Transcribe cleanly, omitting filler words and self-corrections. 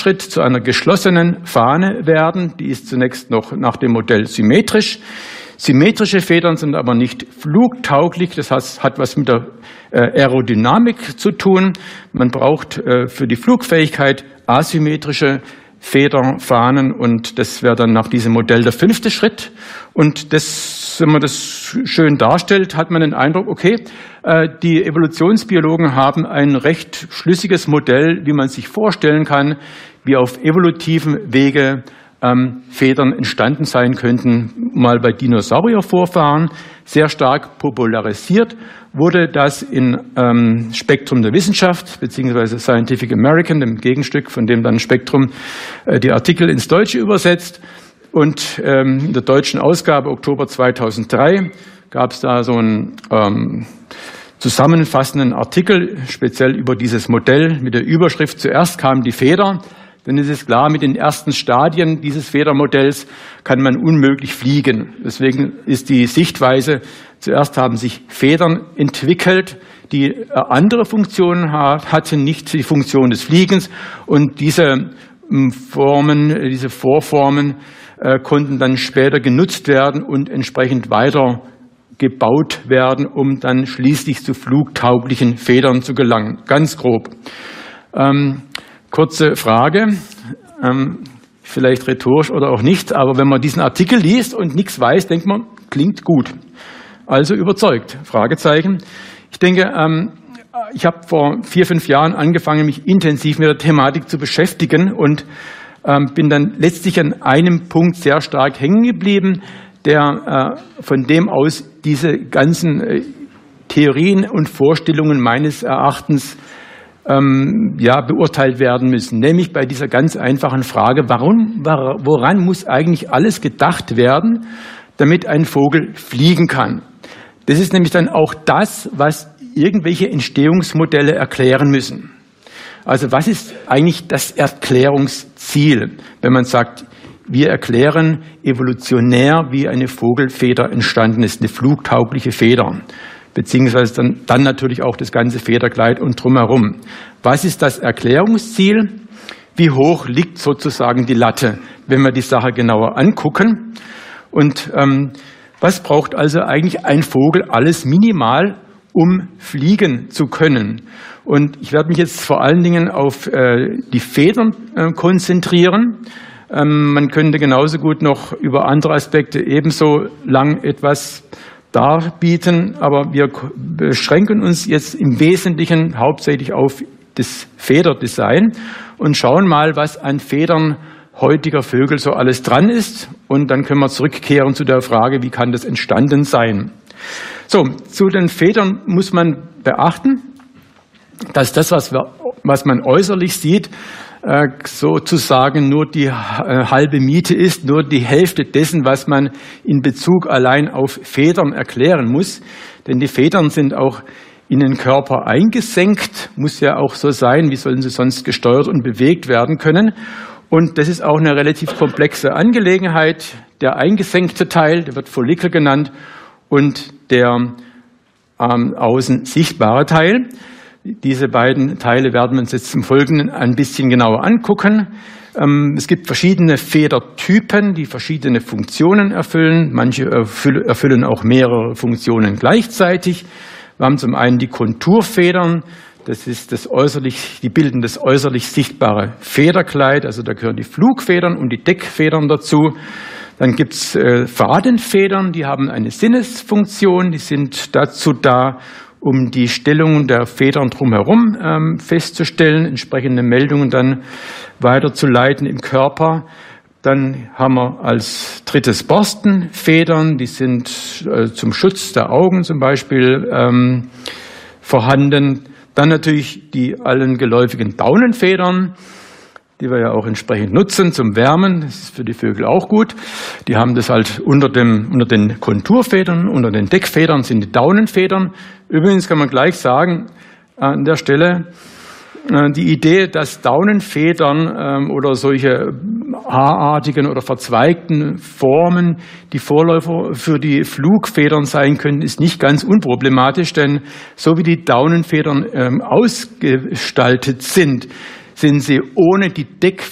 Schritt zu einer geschlossenen Fahne werden. Die ist zunächst noch nach dem Modell symmetrisch. Symmetrische Federn sind aber nicht flugtauglich, das heißt, hat was mit der Aerodynamik zu tun. Man braucht für die Flugfähigkeit asymmetrische Federfahnen und das wäre dann nach diesem Modell der 5. Schritt. Und das, wenn man das schön darstellt, hat man den Eindruck, okay, die Evolutionsbiologen haben ein recht schlüssiges Modell, wie man sich vorstellen kann, wie auf evolutiven Wege Federn entstanden sein könnten, mal bei Dinosauriervorfahren. Sehr stark popularisiert wurde das im Spektrum der Wissenschaft, beziehungsweise Scientific American, dem Gegenstück, von dem dann Spektrum die Artikel ins Deutsche übersetzt. Und in der deutschen Ausgabe Oktober 2003 gab es da so einen zusammenfassenden Artikel, speziell über dieses Modell mit der Überschrift "Zuerst kam die Feder". Denn es ist klar, mit den ersten Stadien dieses Federmodells kann man unmöglich fliegen. Deswegen ist die Sichtweise, zuerst haben sich Federn entwickelt, die andere Funktionen hatten, nicht die Funktion des Fliegens. Und diese Vorformen konnten dann später genutzt werden und entsprechend weiter gebaut werden, um dann schließlich zu flugtauglichen Federn zu gelangen. Ganz grob. Kurze Frage, vielleicht rhetorisch oder auch nicht, aber wenn man diesen Artikel liest und nichts weiß, denkt man, klingt gut. Also überzeugt? Fragezeichen. Ich denke, ich habe vor 4, 5 Jahren angefangen, mich intensiv mit der Thematik zu beschäftigen und bin dann letztlich an einem Punkt sehr stark hängen geblieben, der von dem aus diese ganzen Theorien und Vorstellungen meines Erachtens beurteilt werden müssen, nämlich bei dieser ganz einfachen Frage, woran muss eigentlich alles gedacht werden, damit ein Vogel fliegen kann? Das ist nämlich dann auch das, was irgendwelche Entstehungsmodelle erklären müssen. Also was ist eigentlich das Erklärungsziel, wenn man sagt, wir erklären evolutionär, wie eine Vogelfeder entstanden ist, eine flugtaugliche Feder, beziehungsweise dann natürlich auch das ganze Federkleid und drumherum. Was ist das Erklärungsziel? Wie hoch liegt sozusagen die Latte, wenn wir die Sache genauer angucken? Und was braucht also eigentlich ein Vogel alles minimal, um fliegen zu können? Und ich werde mich jetzt vor allen Dingen auf die Federn konzentrieren. Man könnte genauso gut noch über andere Aspekte ebenso lang etwas darbieten, aber wir beschränken uns jetzt im Wesentlichen hauptsächlich auf das Federdesign und schauen mal, was an Federn heutiger Vögel so alles dran ist. Und dann können wir zurückkehren zu der Frage, wie kann das entstanden sein? So, zu den Federn muss man beachten, dass das, was man äußerlich sieht, sozusagen nur die halbe Miete ist, nur die Hälfte dessen, was man in Bezug allein auf Federn erklären muss. Denn die Federn sind auch in den Körper eingesenkt, muss ja auch so sein, wie sollen sie sonst gesteuert und bewegt werden können. Und das ist auch eine relativ komplexe Angelegenheit. Der eingesenkte Teil, der wird Follikel genannt, und der außen sichtbare Teil. Diese beiden Teile werden wir uns jetzt im Folgenden ein bisschen genauer angucken. Es gibt verschiedene Federtypen, die verschiedene Funktionen erfüllen. Manche erfüllen auch mehrere Funktionen gleichzeitig. Wir haben zum einen die Konturfedern. Das ist die bilden das äußerlich sichtbare Federkleid. Also da gehören die Flugfedern und die Deckfedern dazu. Dann gibt es Fadenfedern, die haben eine Sinnesfunktion. Die sind dazu da, um die Stellung der Federn drumherum festzustellen, entsprechende Meldungen dann weiterzuleiten im Körper. Dann haben wir als drittes Borstenfedern, die sind zum Schutz der Augen zum Beispiel vorhanden. Dann natürlich die allen geläufigen Daunenfedern, die wir ja auch entsprechend nutzen zum Wärmen. Das ist für die Vögel auch gut. Die haben das halt unter den Konturfedern, unter den Deckfedern sind die Daunenfedern. Übrigens kann man gleich sagen, an der Stelle, die Idee, dass Daunenfedern oder solche haarartigen oder verzweigten Formen die Vorläufer für die Flugfedern sein können, ist nicht ganz unproblematisch, denn so wie die Daunenfedern ausgestaltet sind sie ohne die Deckfedern